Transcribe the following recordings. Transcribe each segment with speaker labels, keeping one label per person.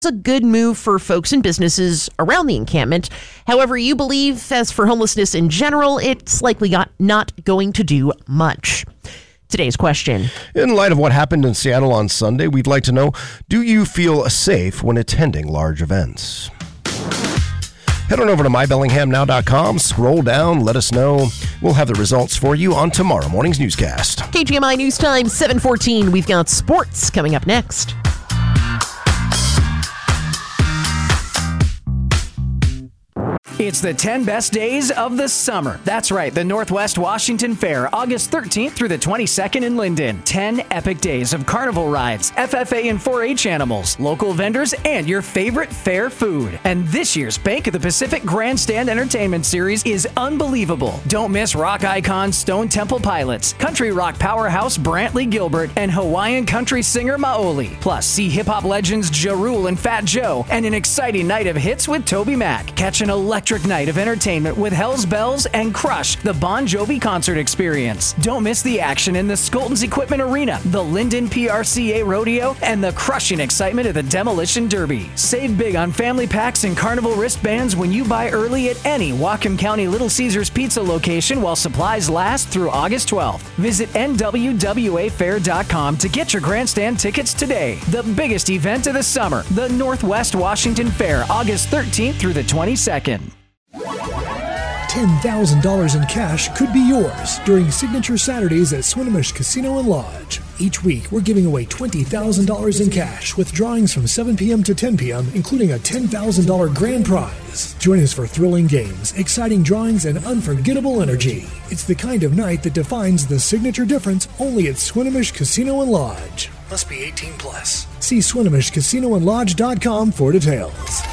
Speaker 1: a good move for folks and businesses around the encampment. However, you believe, as for homelessness in general, it's likely not going to do much. Today's question.
Speaker 2: In light of what happened in Seattle on Sunday, we'd like to know, do you feel safe when attending large events? Head on over to mybellinghamnow.com, scroll down, let us know. We'll have the results for you on tomorrow morning's newscast.
Speaker 1: KGMI News Time, 7:14. We've got sports coming up next.
Speaker 3: It's the 10 best days of the summer. That's right, the Northwest Washington Fair, August 13th through the 22nd in Linden. 10 epic days of carnival rides, FFA and 4-H animals, local vendors, and your favorite fair food. And this year's Bank of the Pacific Grandstand Entertainment Series is unbelievable. Don't miss rock icons Stone Temple Pilots, country rock powerhouse Brantley Gilbert, and Hawaiian country singer Maoli. Plus, see hip-hop legends Ja Rule and Fat Joe, and an exciting night of hits with Toby Mac. Catch an electric night of entertainment with Hell's Bells and Crush, the Bon Jovi concert experience. Don't miss the action in the Skolton's Equipment Arena, the Linden PRCA Rodeo, and the crushing excitement of the Demolition Derby. Save big on family packs and carnival wristbands when you buy early at any Whatcom County Little Caesars Pizza location while supplies last through August 12th. Visit nwwafair.com to get your grandstand tickets today. The biggest event of the summer, the Northwest Washington Fair, August 13th through the 22nd.
Speaker 4: $10,000 in cash could be yours during Signature Saturdays at Swinomish Casino and Lodge. Each week, we're giving away $20,000 in cash with drawings from 7 p.m. to 10 p.m., including a $10,000 grand prize. Join us for thrilling games, exciting drawings, and unforgettable energy. It's the kind of night that defines the signature difference only at Swinomish Casino and Lodge. Must be 18 plus. See SwinomishCasinoandLodge.com for details.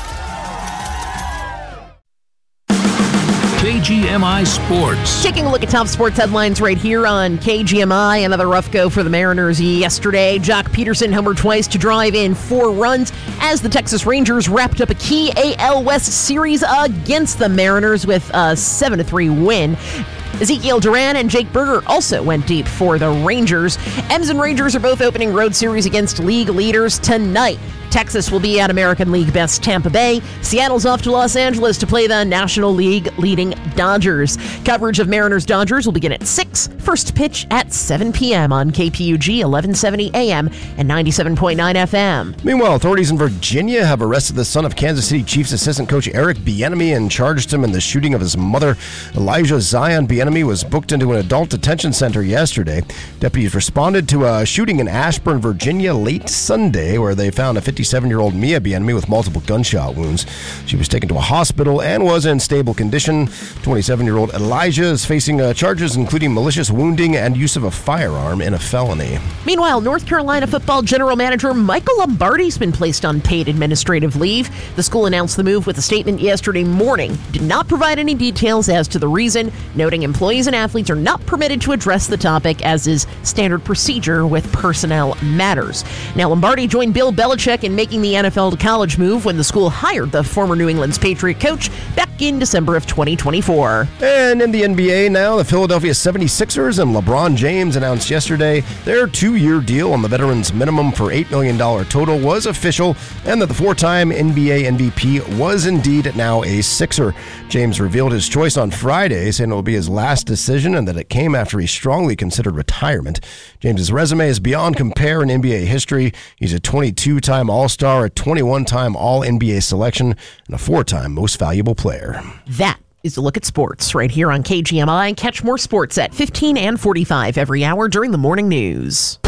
Speaker 5: KGMI Sports.
Speaker 1: Taking a look at top sports headlines right here on KGMI. Another rough go for the Mariners yesterday. Jock Peterson homered twice to drive in 4 runs as the Texas Rangers wrapped up a key AL West series against the Mariners with a 7-3 win. Ezekiel Duran and Jake Berger also went deep for the Rangers. M's and Rangers are both opening road series against league leaders tonight. Texas will be at American League best Tampa Bay. Seattle's off to Los Angeles to play the National League leading Dodgers. Coverage of Mariners-Dodgers will begin at 6. First pitch at 7 p.m. on KPUG 1170 AM and 97.9 FM.
Speaker 2: Meanwhile, authorities in Virginia have arrested the son of Kansas City Chiefs assistant coach Eric Bieniemy and charged him in the shooting of his mother. Elijah Zion Bieniemy was booked into an adult detention center yesterday. Deputies responded to a shooting in Ashburn, Virginia late Sunday, where they found a 57-year-old Mia Bieniemy with multiple gunshot wounds. She was taken to a hospital and was in stable condition. 27-year-old Elijah is facing charges including malicious wounding and use of a firearm in a felony.
Speaker 1: Meanwhile, North Carolina football general manager Michael Lombardi's been placed on paid administrative leave. The school announced the move with a statement yesterday morning. Did not provide any details as to the reason, noting employees and athletes are not permitted to address the topic, as is standard procedure with personnel matters. Now, Lombardi joined Bill Belichick in making the NFL to college move when the school hired the former New England's Patriot coach back in December of 2024.
Speaker 2: And in the NBA now, the Philadelphia 76ers and LeBron James announced yesterday their 2-year deal on the veterans minimum for $8 million total was official, and that the 4-time NBA MVP was indeed now a Sixer. James revealed his choice on Friday, saying it will be his last decision and that it came after he strongly considered retirement. James's resume is beyond compare in NBA history. He's a 22-time All-Star, a 21-time All-NBA selection, and a 4-time Most Valuable Player.
Speaker 1: That is a look at sports right here on KGMI. Catch more sports at 15 and 45 every hour during the morning news.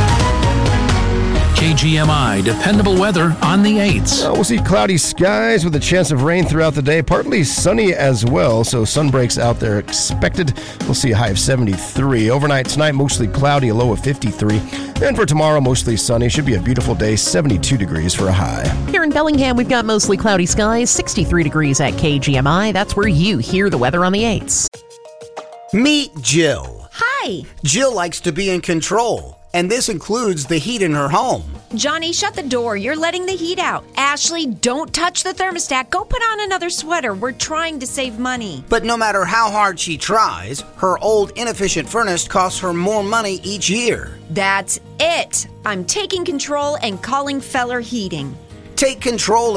Speaker 5: KGMI dependable weather on the 8s.
Speaker 2: We'll see cloudy skies with a chance of rain throughout the day. Partly sunny as well, so sun breaks out there expected. We'll see a high of 73. Overnight tonight, mostly cloudy, a low of 53. And for tomorrow, mostly sunny. Should be a beautiful day, 72 degrees for a high.
Speaker 1: Here in Bellingham, we've got mostly cloudy skies, 63 degrees at KGMI. That's where you hear the weather on the 8s.
Speaker 6: Meet Jill.
Speaker 7: Hi.
Speaker 6: Jill likes to be in control, and this includes the heat in her home.
Speaker 7: Johnny, shut the door. You're letting the heat out. Ashley, don't touch the thermostat. Go put on another sweater. We're trying to save money.
Speaker 6: But no matter how hard she tries, her old inefficient furnace costs her more money each year.
Speaker 7: That's it. I'm taking control and calling Feller Heating.
Speaker 6: Take control